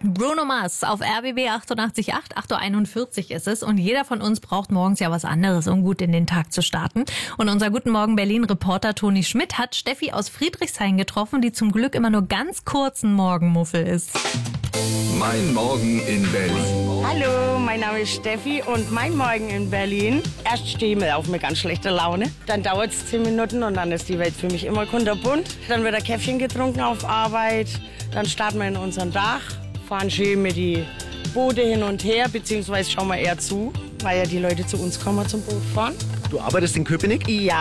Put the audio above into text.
Bruno Mars auf RBB 88.8, 8.41 Uhr ist es. Und jeder von uns braucht morgens ja was anderes, um gut in den Tag zu starten. Und unser Guten Morgen Berlin-Reporter Toni Schmidt hat Steffi aus Friedrichshain getroffen, die zum Glück immer nur ganz kurzen Morgenmuffel ist. Mein Morgen in Berlin. Hallo, mein Name ist Steffi und mein Morgen in Berlin. Erst stehe ich auf mit ganz schlechter Laune. Dann dauert es 10 Minuten und dann ist die Welt für mich immer kunterbunt. Dann wird ein Käffchen getrunken auf Arbeit. Dann starten wir in unseren Dach, fahren schön mit die Boote hin und her, beziehungsweise schauen wir eher zu, weil ja die Leute zu uns kommen zum Boot fahren. Du arbeitest in Köpenick? Ja,